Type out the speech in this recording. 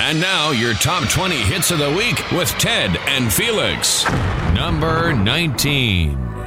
And now, your top 20 hits of the week with Ted and Felix. Number 19.